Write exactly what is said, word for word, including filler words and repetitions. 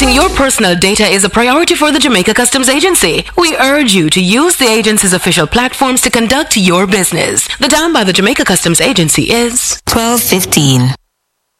Protecting your personal data is a priority for the Jamaica Customs Agency. We urge you to use the agency's official platforms to conduct your business. The time by the Jamaica Customs Agency is twelve fifteen.